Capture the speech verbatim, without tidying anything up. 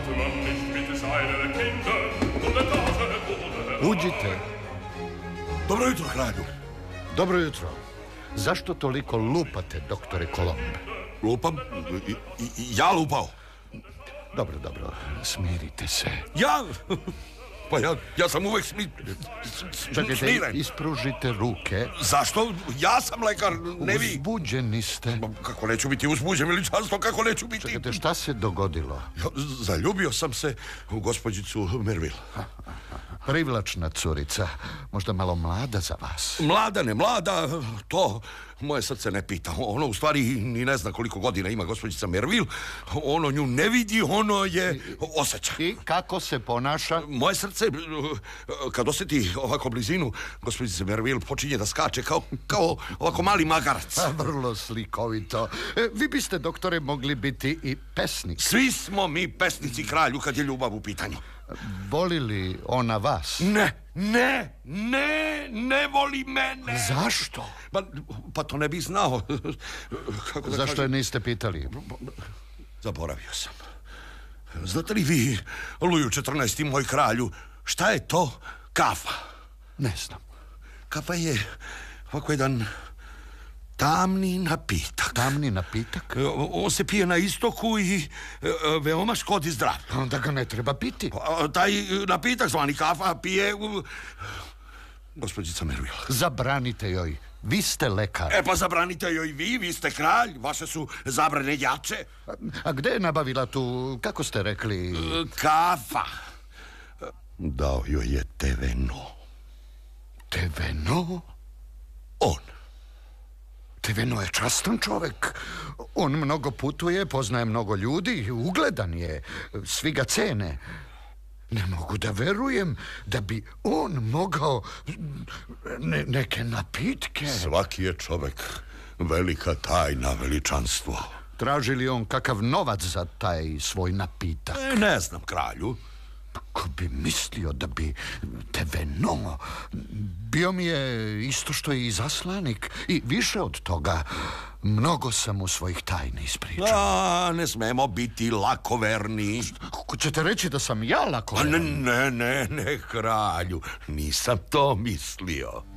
Uđite. Dobro jutro, kralju. Dobro jutro. Zašto toliko lupate, doktore Kolomb? Lupam? I, i, ja lupao? Dobro, dobro, smirite se. Ja? Pa ja, ja sam uvek smi... Čekajte, smiren. ispružite ruke. Zašto? Ja sam lekar, ne vi. Uzbuđeni ste. Kako neću biti uzbuđen, veličanstvo, kako neću biti... Čekajte, šta se dogodilo? Ja, zaljubio sam se u gospođicu Merville. Privlačna curica, možda malo mlada za vas. Mlada, ne mlada, to moje srce ne pita. Ono u stvari ni ne zna koliko godina ima gospođica Merville. Ono nju ne vidi, ono je osjeća. I kako se ponaša? Moje srce, kad osjeti ovako blizinu gospođice Merville, počinje da skače kao, kao ovako mali magarac. A, vrlo slikovito. E, vi biste, doktore, mogli biti i pesnik. Svi smo mi pesnici, kralju, kad je ljubav u pitanju. Voli li ona vas? Ne, ne, ne, ne voli mene. Zašto? Pa, pa to ne bih znao. Kako da Zašto kažem? je niste pitali? Zaboravio sam. Znate li vi, Luju četrnaesti, moj kralju, šta je to kafa? Ne znam. Kafa je ovako jedan tamni napitak. Tamni napitak? On se pije na istoku i veoma škodi zdravlju. Onda ga ne treba piti. Taj napitak zvani kafa pije gospođica Merville. Zabranite joj. Vi ste lekar. E pa zabranite joj vi, vi ste kralj. Vaše su zabrane jače. A, a gde je nabavila tu, kako ste rekli? Kafa. Dao joj je Teveno. Teveno? On. Teveno je častan čovek. On mnogo putuje, poznaje mnogo ljudi, ugledan je. Svi ga cene. Ne mogu da verujem da bi on mogao ne, neke napitke. Svaki je čovek velika tajna, veličanstvo. Traži li on kakav novac za taj svoj napitak? E, ne znam, kralju. Ko bi mislio da bi Teveno bio mi je isto što i izaslanik i više od toga. Mnogo sam mu svojih tajni ispričao. A, ne smemo biti lakoverni. Ko ćete reći da sam ja lakoveran? Ne, ne, ne, ne, kralju. Nisam to mislio.